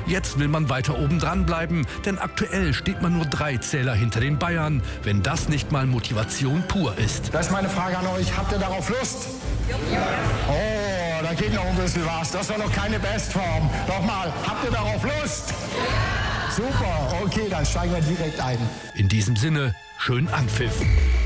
Jetzt will man weiter oben dran bleiben, denn aktuell steht man nur 3 Zähler hinter den Bayern, wenn das nicht mal Motivation pur ist. Das ist meine Frage an euch. Habt ihr darauf Lust? Ja. Oh, da geht noch ein bisschen was. Das war noch keine Bestform. Nochmal, habt ihr darauf Lust? Ja. Super, okay, dann steigen wir direkt ein. In diesem Sinne, schön Anpfiff.